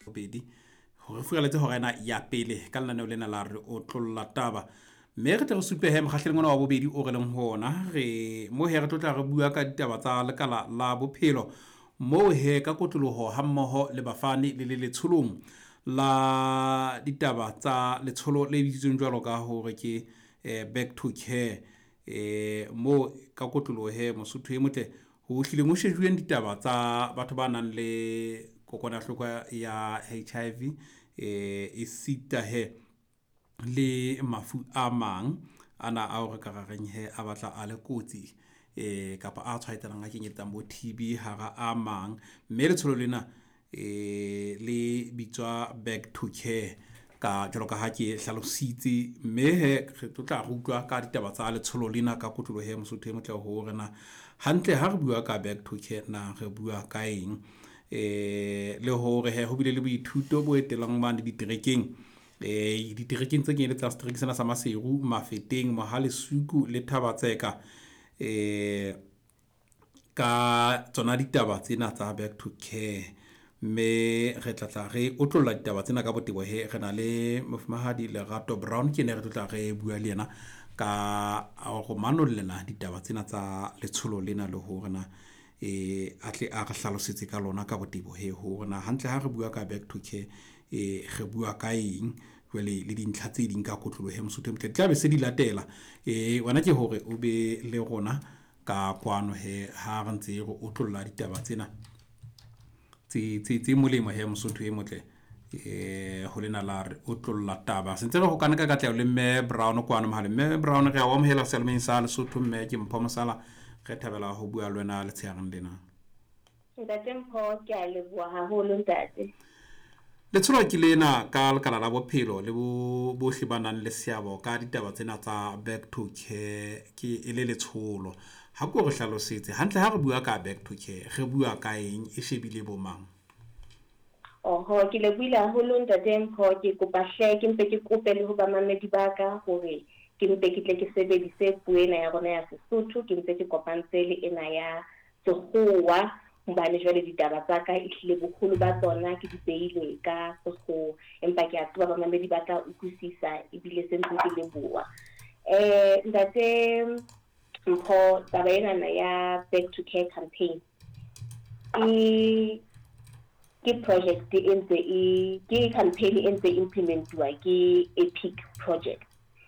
bobedi gore fueletse gore ena ya pele ka lenaneo lena la re o tlolla taba mme re tle go supe he mogatlheng ona wa bobedi o re leng gona re mo he re tlotla re bua ka ditaba tsa lekala la bophelo mo he ka kotlologo ha mmogo le bafani le letsholong la ditaba tsa letsholo le bitsitsweng jwalo ka gore ke back to care mo ka kotlologo he mosotho e motle go hlile mo shejueng ditaba tsa batho ba nang le kokwanahloko ya HIV e sita he le mafu a mang ana a re ka gareng he a batla a le kotsi kapa a tshwaetsanang a kenyetsang bo TB hara a mang mme letsholo lena le bitswa back to care ka jalo ka ha ke hlalositse mme he re tla go utlwa ka ditaba tsa letsholo lena ka kotlolo he mosotho e motle ho rena hantle ha re bua ka back to care na re bua ka eng le hore he ho bile le boithuto bo etelang ba di diterekeng diterekeng tse ke le tsa strike sena sa Maseru Mafeteng Mohale Suku le Thabatseka ka tsona ditaba tsena tsa back to care me re tla re o tlolla ditaba tsena ka botebo he re na le mofumahadi Lerato Brown ke ne re tla re bua le yena ka go manollela ditaba tsena tsa letsholo lena le ho rena a tle a re hlalosetse ka lona ka botebo he ho rena hantle ha re bua ka back to care re bua ka eng jwale le dintlha tse ding ka kotlolo he mosotho mtle tla be se di latela wena ke hore o be le rona ka kwano he ha re ntse o tlolla ditaba tsena tse molemo he mosotho e motle ho lena la re o tlolla taba sentse go kana ka katleo le mme Brown kwano mahale mme Brown re a wa mohela selmeng sa Lesotho mme ke mpho mosala re thabela ho bua le wena le tsheang lena ntate mpho ke a leboha haholo ntate letsholo ke lena ka lekala la bophelo le bo hlibanang le seabo ka ditaba tsena tsa back to care ke ele letsholo ha go re hlalosetse hantle ha re bua ka back to care re bua ka eng e shebile bo mang oho ke lebohile haholo ntate mpho ke kopa hle ke mpe ke kope le ho ba mamedi ba ka hore ke mpe ke tle ke sebedise puena ya rona ya Sesotho ke mpe ke kopantse le ena ya sekgowa mbane jwale ditaba tsa ka e hlile bogolo ba tsona ke di beile ka sekgowa empa ke a tseba ba mamedi ba tla utlwisisa ebile se ntse ke leboha ntate mpho taba ena ya back to care campaign ke project ke campaign e ntse implementwa ke EPIC project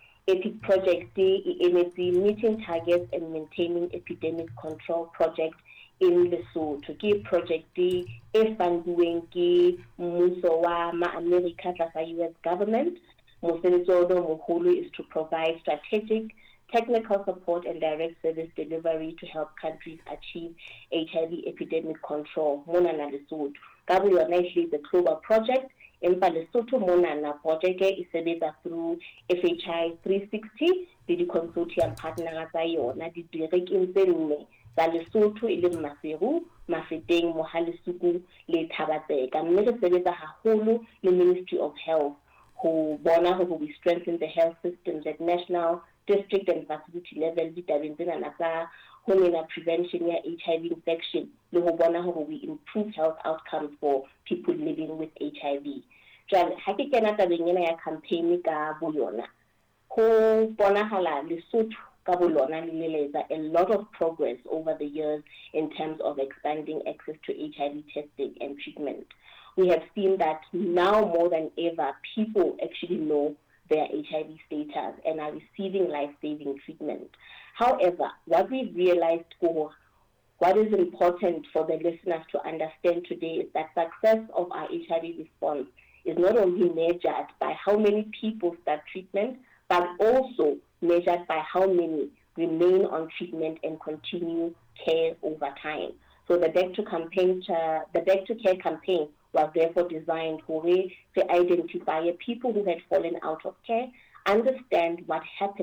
e emetse meeting targets and maintaining epidemic control project in Lesotho ke project e fundiweng ke mmuso wa ma-America tlasa US government mosebetsi ona moholo is to provide strategic technical support and direct service delivery to help countries achieve HIV epidemic control mona na Lesotho ka bo yona e the global project empa Lesotho mona na project e sebetsa through FHI 360 le di consortium partners tsa yona di direkeng tse nne tsa Lesotho e le Maseru Mafeteng Mohale Suku le Thabatseka mme re sebetsa haholo le Ministry of Health ho bona hore we strengthen the health systems at national district and facility level ditabeng tsena na tsa ho mena prevention ya HIV infection le ho bona hore we improve health outcomes for people living with HIV jwale ha ke kena tabeng ena ya campaign ka bo yona ho bonahala Lesotho ka bo lona le letsa a lot of progress over the years in terms of expanding access to HIV testing and treatment. We have seen that now more than ever people actually know their HIV status and are receiving life-saving treatment. However, what we've realized what is important for the listeners to understand today is that success of our HIV response is not only measured by how many people start treatment, but also measured by how many remain on treatment and continue care over time. So the Back to Care campaign was therefore designed to identify people who had fallen out of care, understand what happened